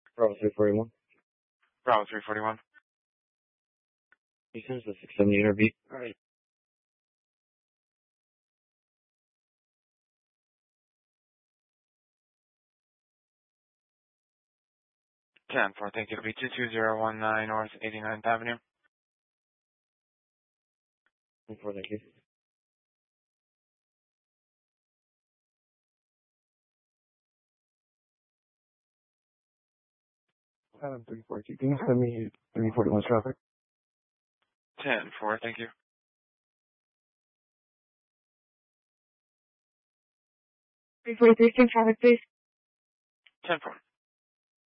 Bravo 341. Bravo 341. He sends the 670 interbeat. Alright. Ten four, thank you. It'll be 22019 North 89th Avenue. 4, thank you. Adam 342. Can you send me 341 traffic? 10-4, thank you. 343, traffic, please. 10-4.